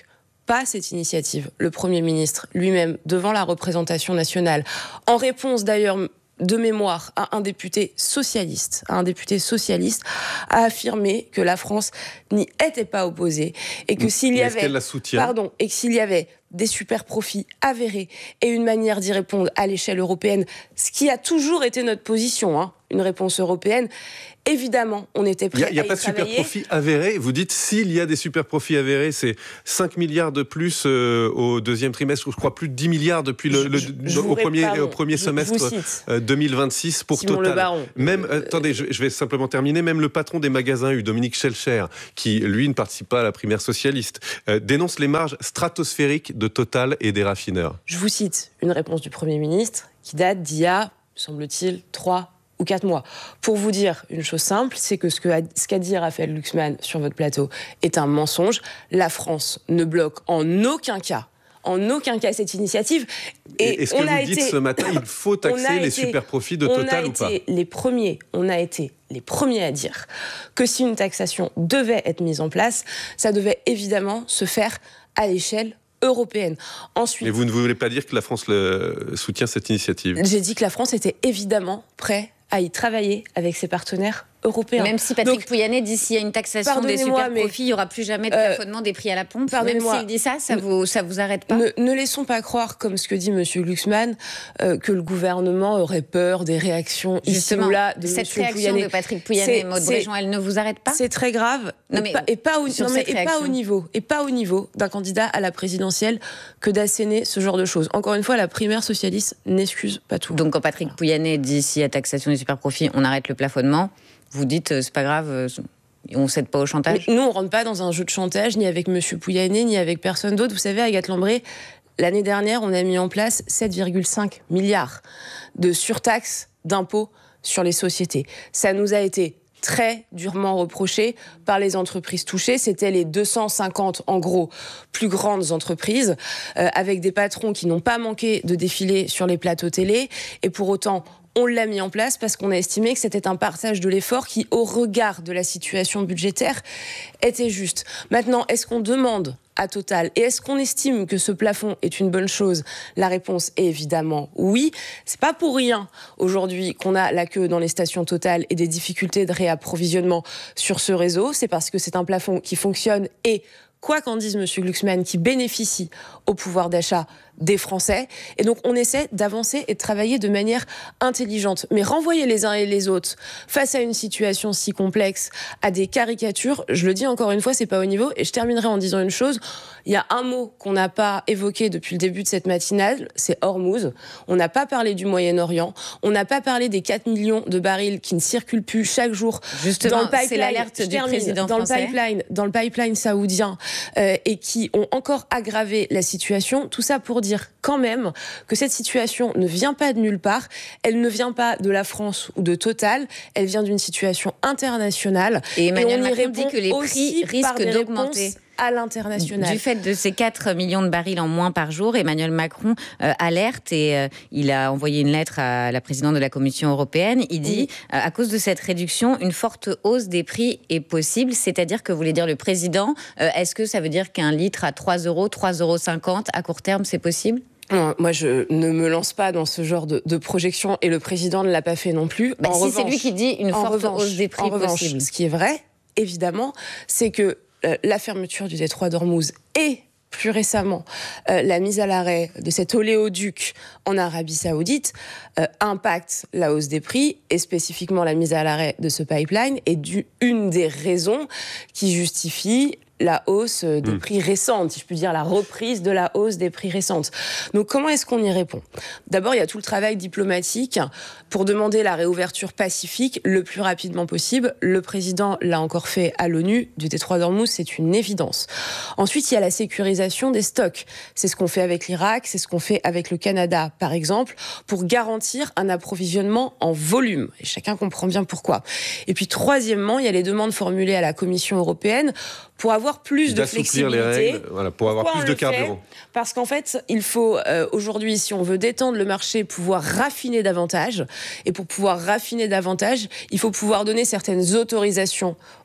pas cette initiative. Le Premier ministre lui-même, devant la représentation nationale, en réponse d'ailleurs de mémoire à un député socialiste, à un député socialiste, a affirmé que la France n'y était pas opposée et que s'il y avait, pardon, et que s'il y avait des super profits avérés et une manière d'y répondre à l'échelle européenne, ce qui a toujours été notre position, hein, une réponse européenne. Évidemment, on était prêt à y travailler. Il n'y a, a pas de super profit avéré. Vous dites s'il y a des super profits avérés, c'est cinq milliards de plus euh, au deuxième trimestre, ou je crois plus de dix milliards depuis le, le, je, je au, premier, au premier je, semestre je euh, deux mille vingt-six pour Simon Total. Le Baron. Même, euh, attendez, je, je vais simplement terminer. Même le patron des magasins U, Dominique Schelcher, qui lui ne participe pas à la primaire socialiste, euh, dénonce les marges stratosphériques de Total et des raffineurs. Je vous cite une réponse du Premier ministre qui date d'il y a, semble-t-il, trois ou quatre mois. Pour vous dire une chose simple, c'est que ce, que a, ce qu'a dit Raphaël Glucksmann sur votre plateau est un mensonge. La France ne bloque en aucun cas, en aucun cas cette initiative. Et est-ce que on vous a dites été, ce matin, il faut taxer les été, super profits de Total ou pas ? On a été les premiers, on a été les premiers à dire que si une taxation devait être mise en place, ça devait évidemment se faire à l'échelle européenne. Ensuite, mais vous ne voulez pas dire que la France le soutient cette initiative ? J'ai dit que la France était évidemment prête à y travailler avec ses partenaires européens. Même si Patrick Donc, Pouyanné dit s'il y a une taxation des super profits, il n'y aura plus jamais de plafonnement euh, des prix à la pompe. Même s'il dit ça, ça vous, ça vous arrête pas ? Ne, ne laissons pas croire, comme ce que dit M. Glucksmann, euh, que le gouvernement aurait peur des réactions Justement, ici ou là de cette M. réaction Pouyanné. de Patrick Pouyanné et Maud Bréjean, elle ne vous arrête pas ? C'est très grave. Non, mais et, pas, et, pas au, non, mais, et pas au niveau, et pas au niveau d'un candidat à la présidentielle que d'asséner ce genre de choses. Encore une fois, la primaire socialiste n'excuse pas tout. Donc quand Patrick Pouyanné dit s'il y a taxation des super profits, on arrête le plafonnement. Vous dites, euh, c'est pas grave, euh, on ne cède pas au chantage ? Mais nous, on ne rentre pas dans un jeu de chantage, ni avec M. Pouyanné, ni avec personne d'autre. Vous savez, Agathe Lambré, l'année dernière, on a mis en place sept virgule cinq milliards de surtaxes d'impôts sur les sociétés. Ça nous a été très durement reproché par les entreprises touchées. C'était les deux cent cinquante, en gros, plus grandes entreprises, euh, avec des patrons qui n'ont pas manqué de défiler sur les plateaux télé. Et pour autant, on l'a mis en place parce qu'on a estimé que c'était un partage de l'effort qui, au regard de la situation budgétaire, était juste. Maintenant, est-ce qu'on demande à Total et est-ce qu'on estime que ce plafond est une bonne chose ? La réponse est évidemment oui. C'est pas pour rien aujourd'hui qu'on a la queue dans les stations Total et des difficultés de réapprovisionnement sur ce réseau. C'est parce que c'est un plafond qui fonctionne et, quoi qu'en dise M. Glucksmann, qui bénéficie au pouvoir d'achat des Français. Et donc, on essaie d'avancer et de travailler de manière intelligente. Mais renvoyer les uns et les autres face à une situation si complexe, à des caricatures, je le dis encore une fois, c'est pas au niveau. Et je terminerai en disant une chose. Il y a un mot qu'on n'a pas évoqué depuis le début de cette matinale, c'est Hormuz. On n'a pas parlé du Moyen-Orient. On n'a pas parlé des quatre millions de barils qui ne circulent plus chaque jour. Justement, dans le pipeline, c'est l'alerte du termine, président dans français. Le pipeline, dans le pipeline saoudien euh, et qui ont encore aggravé la situation. Tout ça pour dire quand même que cette situation ne vient pas de nulle part, elle ne vient pas de la France ou de Total, elle vient d'une situation internationale. Et Emmanuel et on Macron dit que les prix risquent d'augmenter. À l'international. Du fait de ces quatre millions de barils en moins par jour, Emmanuel Macron euh, alerte et euh, il a envoyé une lettre à la présidente de la Commission européenne. Il dit, oui. euh, à cause de cette réduction, une forte hausse des prix est possible. C'est-à-dire que voulait dire le président, euh, est-ce que ça veut dire qu'un litre à trois euros, trois euros cinquante à court terme, c'est possible ? Non, moi, je ne me lance pas dans ce genre de, de projection et le président ne l'a pas fait non plus. Bah, en si revanche, c'est lui qui dit une forte revanche, hausse des prix en revanche, possible. Ce qui est vrai, évidemment, c'est que euh, la fermeture du détroit d'Ormuz et plus récemment, euh, la mise à l'arrêt de cet oléoduc en Arabie Saoudite euh, impacte la hausse des prix et spécifiquement la mise à l'arrêt de ce pipeline est du, une des raisons qui justifie la hausse des mmh. prix récentes, si je puis dire, la reprise de la hausse des prix récentes. Donc comment est-ce qu'on y répond ? D'abord, il y a tout le travail diplomatique pour demander la réouverture pacifique le plus rapidement possible. Le président l'a encore fait à l'ONU, du détroit d'Ormuz, c'est une évidence. Ensuite, il y a la sécurisation des stocks. C'est ce qu'on fait avec l'Irak, c'est ce qu'on fait avec le Canada, par exemple, pour garantir un approvisionnement en volume. Et chacun comprend bien pourquoi. Et puis, troisièmement, il y a les demandes formulées à la Commission européenne pour avoir plus de flexibilité. Les règles, voilà, pour avoir Pourquoi plus de carburant. Parce qu'en fait, il faut euh, aujourd'hui, si on veut détendre le marché, pouvoir raffiner davantage. Et pour pouvoir raffiner davantage, il faut pouvoir donner certaines autorisations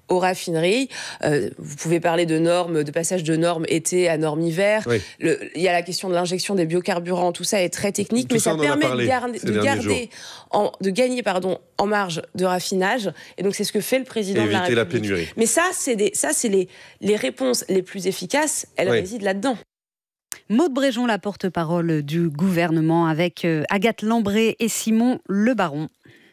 aux raffineries. Euh, vous pouvez parler de normes, de passage de normes été à normes hiver. Oui. Le, il y a la question de l'injection des biocarburants. Tout ça est très technique, tout mais ça, ça permet de, garder, de, garder en, de gagner pardon, en marge de raffinage. Et donc, c'est ce que fait le président et de la République. Éviter la pénurie. Mais ça, c'est, des, ça, c'est les, les réponses les plus efficaces. Elles oui. résident là-dedans. Maude Bréjon, la porte-parole du gouvernement, avec Agathe Lambré et Simon Le Baron.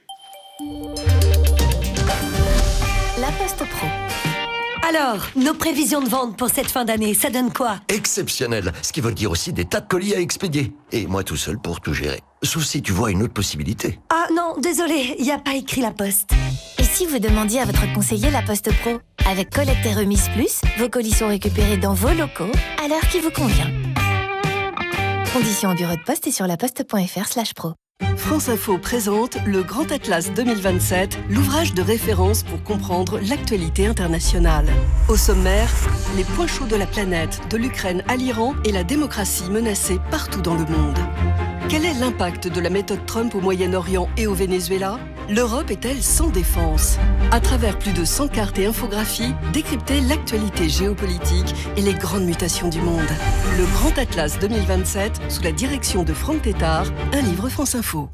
La Poste Pro. Alors, nos prévisions de vente pour cette fin d'année, ça donne quoi? Exceptionnel, ce qui veut dire aussi des tas de colis à expédier. Et moi tout seul pour tout gérer. Sauf si tu vois une autre possibilité. Ah non, désolé, il n'y a pas écrit La Poste. Et si vous demandiez à votre conseiller La Poste Pro? Avec collecte et remise plus, vos colis sont récupérés dans vos locaux à l'heure qui vous convient. Conditions au bureau de poste et sur laposte.fr slash pro. France Info présente le Grand Atlas deux mille vingt-sept, l'ouvrage de référence pour comprendre l'actualité internationale. Au sommaire, les points chauds de la planète, de l'Ukraine à l'Iran et la démocratie menacée partout dans le monde. Quel est l'impact de la méthode Trump au Moyen-Orient et au Venezuela? L'Europe est-elle sans défense? À travers plus de cent cartes et infographies, décryptez l'actualité géopolitique et les grandes mutations du monde. Le Grand Atlas deux mille vingt-sept, sous la direction de Franck Tétard, un livre France Info.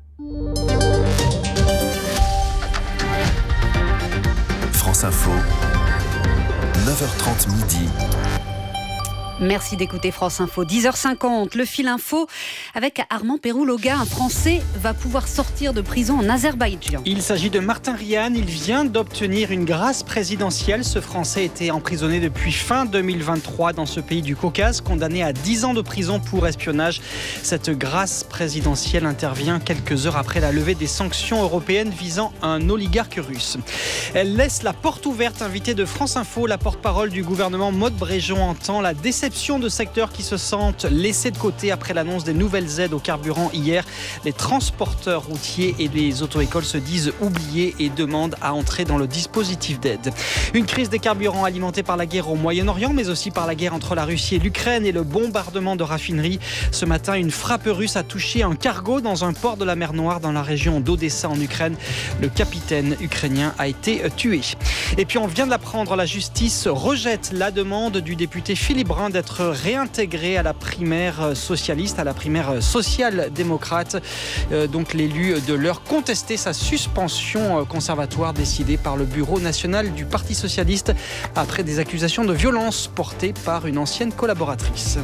France Info, neuf heures trente midi. Merci d'écouter France Info. dix heures cinquante, le fil info avec Armand Péroux-Loga. Un Français va pouvoir sortir de prison en Azerbaïdjan. Il s'agit de Martin Rian. Il vient d'obtenir une grâce présidentielle. Ce Français était emprisonné depuis fin deux mille vingt-trois dans ce pays du Caucase, condamné à dix ans de prison pour espionnage. Cette grâce présidentielle intervient quelques heures après la levée des sanctions européennes visant un oligarque russe. Elle laisse la porte ouverte. Invitée de France Info, la porte-parole du gouvernement Maude Bréjon entend la déception de secteurs qui se sentent laissés de côté après l'annonce des nouvelles aides au carburant hier. Les transporteurs routiers et les auto-écoles se disent oubliés et demandent à entrer dans le dispositif d'aide. Une crise des carburants alimentée par la guerre au Moyen-Orient, mais aussi par la guerre entre la Russie et l'Ukraine et le bombardement de raffineries. Ce matin, une frappe russe a touché un cargo dans un port de la mer Noire dans la région d'Odessa en Ukraine. Le capitaine ukrainien a été tué. Et puis on vient de l'apprendre, la justice rejette la demande du député Philippe Brun d'être réintégré à la primaire socialiste, à la primaire social-démocrate. Euh, donc l'élu de l'heure contestait sa suspension conservatoire décidée par le bureau national du Parti socialiste après des accusations de violence portées par une ancienne collaboratrice.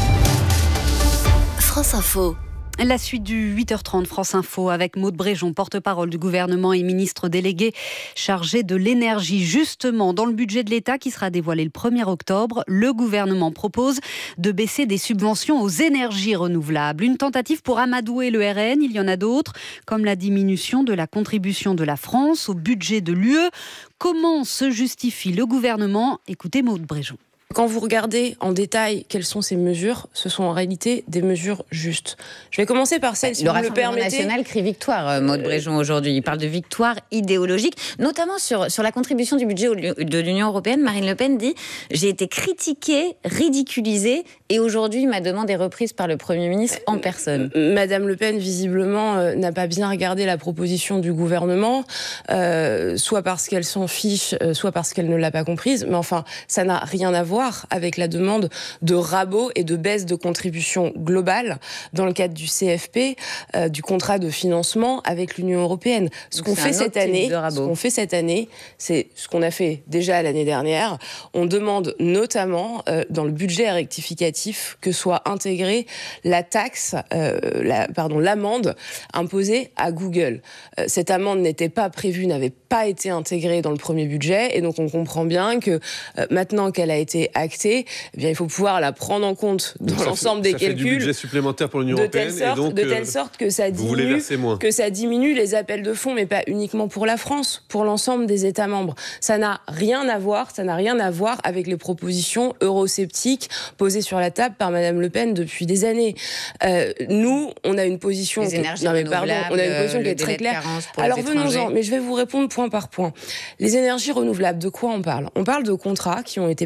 France Info. La suite du huit heures trente France Info avec Maude Bréjon, porte-parole du gouvernement et ministre délégué chargé de l'énergie. Justement, dans le budget de l'État qui sera dévoilé le premier octobre, le gouvernement propose de baisser des subventions aux énergies renouvelables. Une tentative pour amadouer le R N, il y en a d'autres, comme la diminution de la contribution de la France au budget de l'U E. Comment se justifie le gouvernement? Écoutez Maude Bréjon. Quand vous regardez en détail quelles sont ces mesures, ce sont en réalité des mesures justes. Je vais commencer par celle, si le vous me le permettez. Le Rassemblement national crie victoire, Maude Bréjon, aujourd'hui. Il parle de victoire idéologique, notamment sur, sur la contribution du budget de l'Union européenne. Marine Le Pen dit « J'ai été critiquée, ridiculisée, et aujourd'hui, ma demande est reprise par le Premier ministre en personne. » Madame Le Pen, visiblement, euh, n'a pas bien regardé la proposition du gouvernement, euh, soit parce qu'elle s'en fiche, euh, soit parce qu'elle ne l'a pas comprise. Mais enfin, ça n'a rien à voir avec la demande de rabot et de baisse de contribution globale dans le cadre du C F P, euh, du contrat de financement avec l'Union européenne. Ce qu'on fait cette année, ce qu'on fait cette année, c'est ce qu'on a fait déjà l'année dernière. On demande notamment euh, dans le budget rectificatif que soit intégrée la taxe, euh, la, pardon, l'amende imposée à Google. Euh, cette amende n'était pas prévue, n'avait pas été intégrée dans le premier budget, et donc on comprend bien que euh, maintenant qu'elle a été actée, eh bien, il faut pouvoir la prendre en compte dans ça l'ensemble fait, des ça calculs. Fait du budget supplémentaire pour l'Union de européenne. Telle sorte, et donc, de telle sorte que ça, diminue, que ça diminue les appels de fonds, mais pas uniquement pour la France, pour l'ensemble des États membres. Ça n'a rien à voir, ça n'a rien à voir avec les propositions eurosceptiques posées sur la table par Madame Le Pen depuis des années. Euh, nous, on a une position, les énergies non, mais pardon, on a une position qui est très claire. Alors venons-en, mais je vais vous répondre point par point. Les énergies renouvelables, de quoi on parle? On parle de contrats qui ont été passés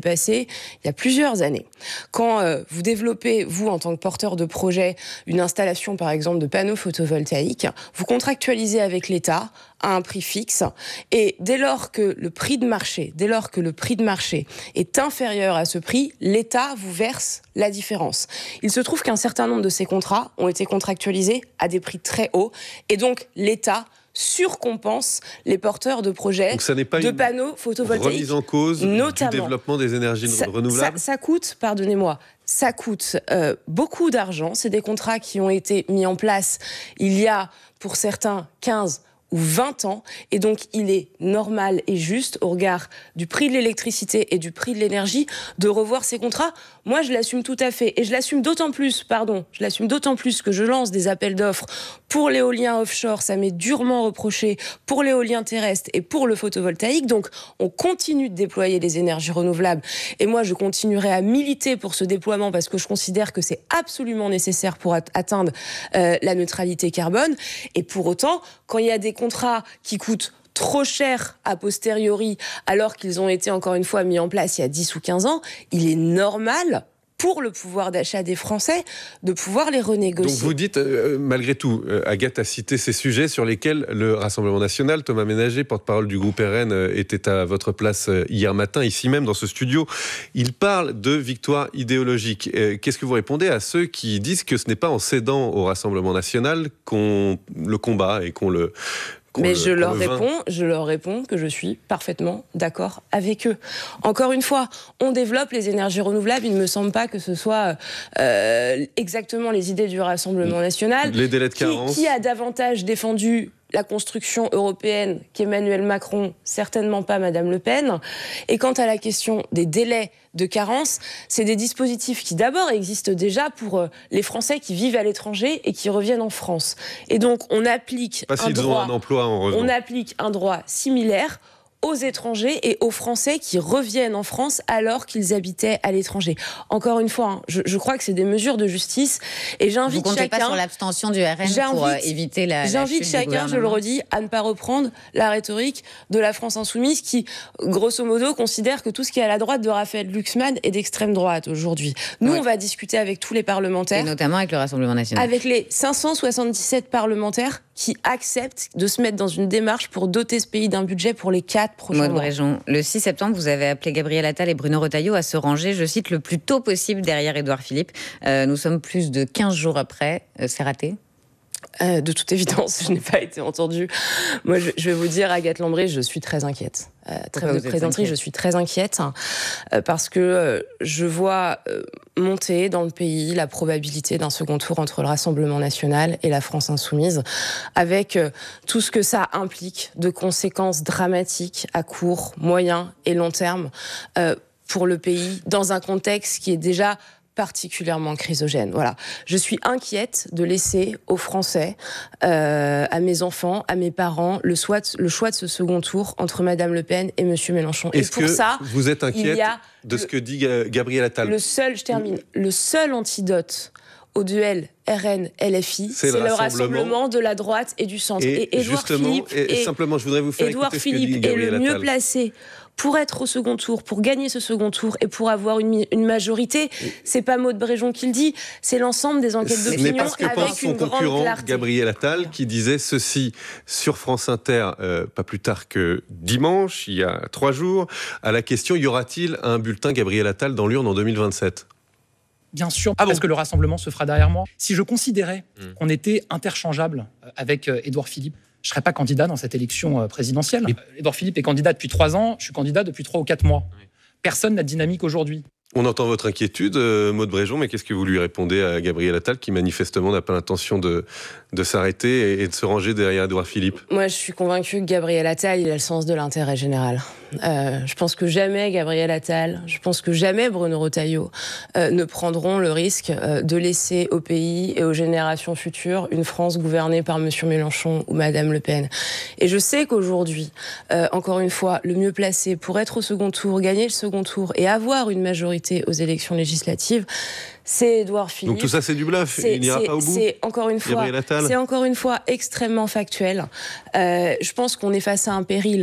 il y a plusieurs années. Quand euh, vous développez, vous, en tant que porteur de projet, une installation, par exemple, de panneaux photovoltaïques, vous contractualisez avec l'État à un prix fixe, et dès lors que le prix de marché, dès lors que le prix de marché est inférieur à ce prix, l'État vous verse la différence. Il se trouve qu'un certain nombre de ces contrats ont été contractualisés à des prix très hauts, et donc l'État surcompense les porteurs de projets donc ça n'est pas de une panneaux photovoltaïques. Remise en cause notamment. Du développement des énergies ça, renouvelables. Ça, ça coûte, pardonnez-moi, ça coûte euh, beaucoup d'argent. C'est des contrats qui ont été mis en place il y a, pour certains, quinze ou vingt ans, et donc il est normal et juste, au regard du prix de l'électricité et du prix de l'énergie, de revoir ces contrats. Moi, je l'assume tout à fait, et je l'assume d'autant plus, pardon, je l'assume d'autant plus que je lance des appels d'offres pour l'éolien offshore, ça m'est durement reproché, pour l'éolien terrestre et pour le photovoltaïque, donc on continue de déployer les énergies renouvelables, et moi je continuerai à militer pour ce déploiement parce que je considère que c'est absolument nécessaire pour atteindre euh, la neutralité carbone, et pour autant, quand il y a des contrats qui coûtent trop cher a posteriori, alors qu'ils ont été encore une fois mis en place il y a dix ou quinze ans, il est normal pour le pouvoir d'achat des Français de pouvoir les renégocier. Donc vous dites, euh, malgré tout, euh, Agathe a cité ces sujets sur lesquels le Rassemblement national, Thomas Ménager, porte-parole du groupe R N, euh, était à votre place euh, hier matin, ici même dans ce studio. Il parle de victoire idéologique. Euh, qu'est-ce que vous répondez à ceux qui disent que ce n'est pas en cédant au Rassemblement national qu'on le combat et qu'on le... Mais je leur réponds, je leur réponds que je suis parfaitement d'accord avec eux. Encore une fois, on développe les énergies renouvelables. Il ne me semble pas que ce soit euh, exactement les idées du Rassemblement national. Les délais de carence. Qui, qui a davantage défendu la construction européenne qu'Emmanuel Macron? Certainement pas Madame Le Pen. Et quant à la question des délais de carence, c'est des dispositifs qui d'abord existent déjà pour les Français qui vivent à l'étranger et qui reviennent en France. Et donc on applique pas s'ils ont un emploi en revenant. On applique un droit similaire aux étrangers et aux Français qui reviennent en France alors qu'ils habitaient à l'étranger. Encore une fois, hein, je, je crois que c'est des mesures de justice, et j'invite Vous comptez chacun... pas sur l'abstention du R N pour euh, éviter la, la J'invite chute chacun, je le redis, à ne pas reprendre la rhétorique de la France insoumise qui, grosso modo, considère que tout ce qui est à la droite de Raphaël Glucksmann est d'extrême droite aujourd'hui. Nous, oui. On va discuter avec tous les parlementaires. Et notamment avec le Rassemblement national. Avec les cinq cent soixante-dix-sept parlementaires qui acceptent de se mettre dans une démarche pour doter ce pays d'un budget pour les quatre prochains mois. Bréjon, le six septembre, vous avez appelé Gabriel Attal et Bruno Retailleau à se ranger, je cite, le plus tôt possible derrière Édouard Philippe. Euh, nous sommes plus de quinze jours après. Euh, c'est raté ? Euh, de toute évidence, je n'ai pas été entendue. Moi, je, je vais vous dire, Agathe Lambray, je suis très inquiète. Euh, trêve de plaisanterie, je suis très inquiète euh, parce que euh, je vois euh, monter dans le pays la probabilité d'un second tour entre le Rassemblement national et la France insoumise, avec euh, tout ce que ça implique de conséquences dramatiques à court, moyen et long terme euh, pour le pays, dans un contexte qui est déjà particulièrement chrysogène. Voilà. Je suis inquiète de laisser aux Français, euh, à mes enfants, à mes parents, le choix, de, le choix de ce second tour entre Madame Le Pen et Monsieur Mélenchon. Est-ce et pour que ça, vous êtes inquiète de le, ce que dit Gabriel Attal? Le seul, je termine, le seul antidote au duel R N L F I, c'est, c'est le, le rassemblement. rassemblement de la droite et du centre. Et, et Édouard Philippe, et, et simplement, je voudrais vous faire Édouard écouter Philippe ce que dit Gabriel est le mieux Attal. placé pour être au second tour, pour gagner ce second tour et pour avoir une, une majorité. C'est pas Maud Bréjon qui le dit, c'est l'ensemble des enquêtes d'opinion avec une grande clarté. Ce n'est pas ce que pense son concurrent Gabriel Attal, non. qui disait ceci sur France Inter, euh, pas plus tard que dimanche, il y a trois jours, à la question, y aura-t-il un bulletin Gabriel Attal dans l'urne en deux mille vingt-sept? Bien sûr, ah bon parce que le rassemblement se fera derrière moi. Si je considérais mmh. qu'on était interchangeable avec euh, Édouard Philippe, je ne serais pas candidat dans cette élection euh, présidentielle. Oui. Édouard Philippe est candidat depuis trois ans, je suis candidat depuis trois ou quatre mois. Oui. Personne n'a de dynamique aujourd'hui. On entend votre inquiétude, euh, Maud Bréjon, mais qu'est-ce que vous lui répondez à Gabriel Attal, qui manifestement n'a pas l'intention de, de s'arrêter et, et de se ranger derrière Édouard Philippe? Moi, je suis convaincue que Gabriel Attal, il a le sens de l'intérêt général. Euh, je pense que jamais Gabriel Attal, je pense que jamais Bruno Retailleau euh, ne prendront le risque euh, de laisser au pays et aux générations futures une France gouvernée par Monsieur Mélenchon ou Madame Le Pen. Et je sais qu'aujourd'hui, euh, encore une fois, le mieux placé pour être au second tour, gagner le second tour et avoir une majorité aux élections législatives, c'est Édouard Philippe. Donc tout ça, c'est du bluff. Il n'ira pas au bout. C'est encore une fois, c'est encore une fois extrêmement factuel. Euh, je pense qu'on est face à un péril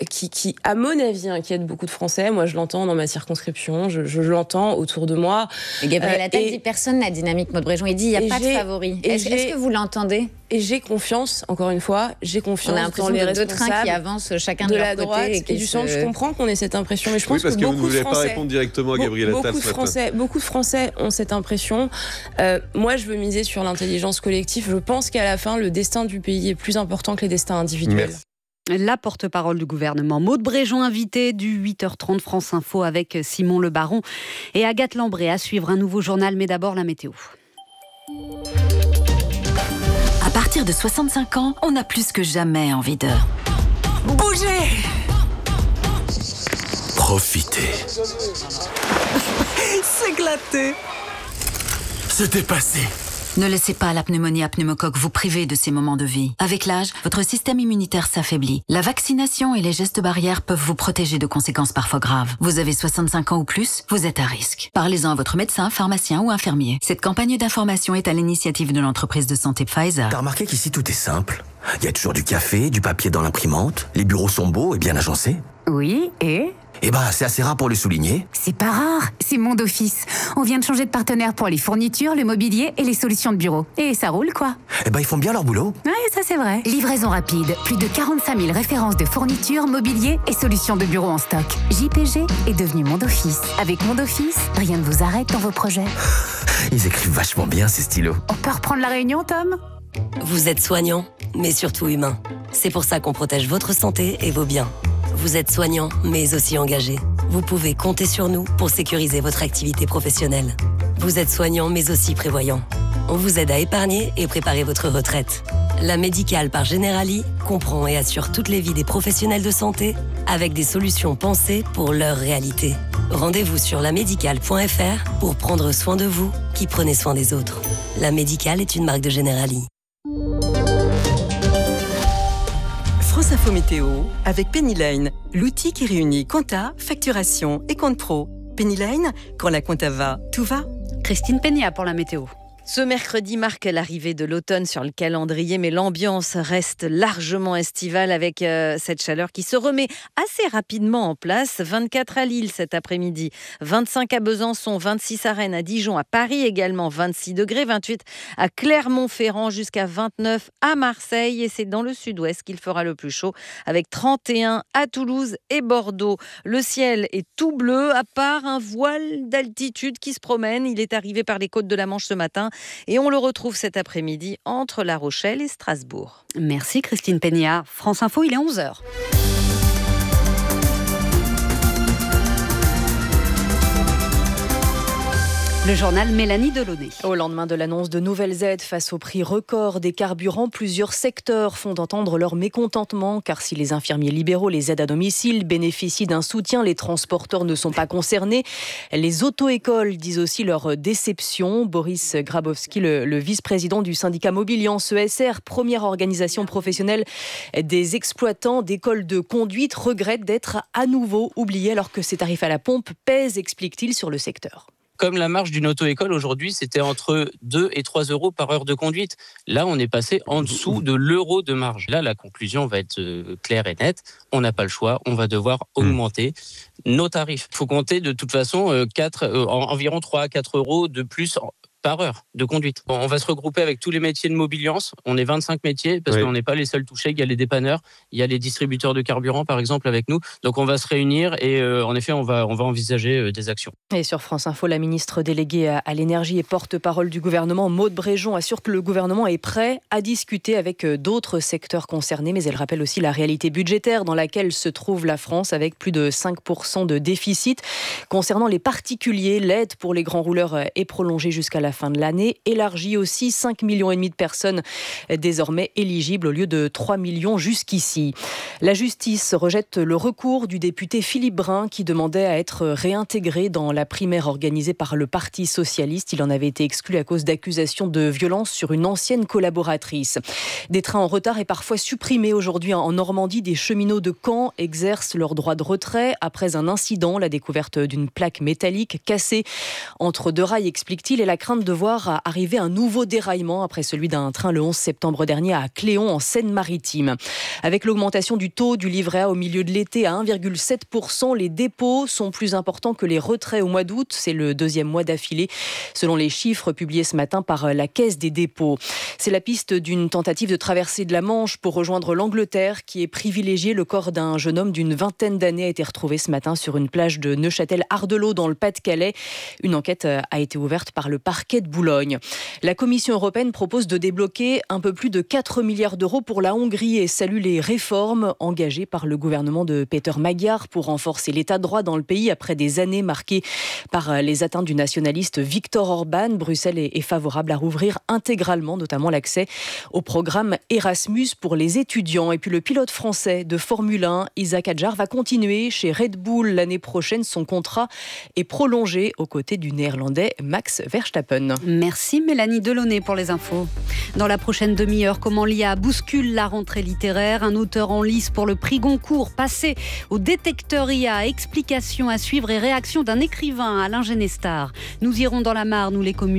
qui, qui, à mon avis, inquiète beaucoup de Français. Moi, je l'entends dans ma circonscription, je, je l'entends autour de moi. Et Gabriel euh, Attal dit personne n'a dynamique Maud Bréjon. Il dit il n'y a pas de favori. Est-ce, est-ce que vous l'entendez ? Et j'ai confiance, encore une fois, j'ai confiance dans les responsables deux trains qui avancent chacun de, de leur la côté droite et, et du centre. se... Je comprends qu'on ait cette impression, mais je pense oui, parce que, que beaucoup vous ne voulez de Français, pas répondre directement à Gabriel Attal beaucoup de ce matin. Français, beaucoup de Français ont cette impression. Euh, moi, je veux miser sur l'intelligence collective. Je pense qu'à la fin, le destin du pays est plus important que les destins individuels. Merci. La porte-parole du gouvernement, Maud Bréjon, invitée du huit heures trente France Info avec Simon Le Baron et Agathe Lambré. À suivre un nouveau journal, mais d'abord la météo. À partir de soixante-cinq ans, on a plus que jamais envie de bouger. Profitez. S'éclater. Se dépasser. Ne laissez pas la pneumonie à pneumocoque vous priver de ces moments de vie. Avec l'âge, votre système immunitaire s'affaiblit. La vaccination et les gestes barrières peuvent vous protéger de conséquences parfois graves. Vous avez soixante-cinq ans ou plus, vous êtes à risque. Parlez-en à votre médecin, pharmacien ou infirmier. Cette campagne d'information est à l'initiative de l'entreprise de santé Pfizer. T'as remarqué qu'ici tout est simple ? Il y a toujours du café, du papier dans l'imprimante, les bureaux sont beaux et bien agencés. Oui, et ? Eh ben, c'est assez rare pour le souligner. C'est pas rare, c'est Monde Office. On vient de changer de partenaire pour les fournitures, le mobilier et les solutions de bureau. Et ça roule, quoi. Eh ben, ils font bien leur boulot. Ouais, ça c'est vrai. Livraison rapide, plus de quarante-cinq mille références de fournitures, mobilier et solutions de bureau en stock. J P G est devenu Monde Office. Avec Monde Office, rien ne vous arrête dans vos projets. Ils écrivent vachement bien, ces stylos. On peut reprendre la réunion, Tom ? Vous êtes soignant, mais surtout humain. C'est pour ça qu'on protège votre santé et vos biens. Vous êtes soignant, mais aussi engagé. Vous pouvez compter sur nous pour sécuriser votre activité professionnelle. Vous êtes soignant, mais aussi prévoyant. On vous aide à épargner et préparer votre retraite. La Médicale par Generali comprend et assure toutes les vies des professionnels de santé avec des solutions pensées pour leur réalité. Rendez-vous sur la médicale point f r pour prendre soin de vous qui prenez soin des autres. La Médicale est une marque de Generali. France Info Météo avec Penny Lane, l'outil qui réunit compta, facturation et compte pro. Penny Lane, quand la compta va, tout va. Christine Peña pour la météo. Ce mercredi marque l'arrivée de l'automne sur le calendrier, mais l'ambiance reste largement estivale avec euh, cette chaleur qui se remet assez rapidement en place. vingt-quatre à Lille cet après-midi, vingt-cinq à Besançon, vingt-six à Rennes, à Dijon, à Paris également, vingt-six degrés, vingt-huit à Clermont-Ferrand, jusqu'à vingt-neuf à Marseille. Et c'est dans le sud-ouest qu'il fera le plus chaud, avec trente et un à Toulouse et Bordeaux. Le ciel est tout bleu, à part un voile d'altitude qui se promène. Il est arrivé par les côtes de la Manche ce matin. Et on le retrouve cet après-midi entre La Rochelle et Strasbourg. Merci Christine Peña. France Info, il est onze heures. Le journal Mélanie Delaunay. Au lendemain de l'annonce de nouvelles aides face au prix record des carburants, plusieurs secteurs font entendre leur mécontentement, car si les infirmiers libéraux, les aides à domicile bénéficient d'un soutien, les transporteurs ne sont pas concernés. Les auto-écoles disent aussi leur déception. Boris Grabowski, le, le vice-président du syndicat Mobiliance E S R, première organisation professionnelle des exploitants d'écoles de conduite, regrette d'être à nouveau oublié alors que ces tarifs à la pompe pèsent, explique-t-il, sur le secteur. Comme la marge d'une auto-école aujourd'hui, c'était entre deux et trois euros par heure de conduite. Là, on est passé en dessous de l'euro de marge. Là, la conclusion va être claire et nette. On n'a pas le choix. On va devoir augmenter nos tarifs. Il faut compter de toute façon quatre, euh, environ trois à quatre euros de plus par heure de conduite. Bon, on va se regrouper avec tous les métiers de Mobiliance. On est vingt-cinq métiers parce oui. qu'on n'est pas les seuls touchés. Il y a les dépanneurs, il y a les distributeurs de carburant par exemple avec nous. Donc on va se réunir et euh, en effet on va, on va envisager euh, des actions. Et sur France Info, la ministre déléguée à, à l'énergie et porte-parole du gouvernement, Maud Bréjon, assure que le gouvernement est prêt à discuter avec euh, d'autres secteurs concernés. Mais elle rappelle aussi la réalité budgétaire dans laquelle se trouve la France avec plus de cinq pour cent de déficit. Concernant les particuliers, l'aide pour les grands rouleurs est prolongée jusqu'à la fin de l'année, élargie aussi, cinq virgule cinq millions de personnes désormais éligibles au lieu de trois millions jusqu'ici. La justice rejette le recours du député Philippe Brun qui demandait à être réintégré dans la primaire organisée par le Parti socialiste. Il en avait été exclu à cause d'accusations de violence sur une ancienne collaboratrice. Des trains en retard et parfois supprimés aujourd'hui en Normandie. Des cheminots de Caen exercent leur droit de retrait après un incident, la découverte d'une plaque métallique cassée entre deux rails, explique-t-il, et la crainte semble devoir arriver un nouveau déraillement après celui d'un train le onze septembre dernier à Cléon en Seine-Maritime. Avec l'augmentation du taux du livret A au milieu de l'été à un virgule sept pour cent, les dépôts sont plus importants que les retraits au mois d'août. C'est le deuxième mois d'affilée, selon les chiffres publiés ce matin par la Caisse des dépôts. C'est la piste d'une tentative de traversée de la Manche pour rejoindre l'Angleterre qui est privilégiée. Le corps d'un jeune homme d'une vingtaine d'années a été retrouvé ce matin sur une plage de Neuchâtel-Ardelot dans le Pas-de-Calais. Une enquête a été ouverte par le parquet de Boulogne. La Commission européenne propose de débloquer un peu plus de quatre milliards d'euros pour la Hongrie et salue les réformes engagées par le gouvernement de Peter Magyar pour renforcer l'état de droit dans le pays après des années marquées par les atteintes du nationaliste Viktor Orban. Bruxelles est favorable à rouvrir intégralement, notamment l'accès au programme Erasmus pour les étudiants. Et puis le pilote français de Formule un, Isaac Hadjar, va continuer chez Red Bull l'année prochaine. Son contrat est prolongé aux côtés du néerlandais Max Verstappen. Merci Mélanie Delaunay pour les infos. Dans la prochaine demi-heure, comment l'I A bouscule la rentrée littéraire. Un auteur en lice pour le prix Goncourt, passé au détecteur I A. Explications à suivre et réaction d'un écrivain, Alain Genestar. Nous irons dans la Marne où les communes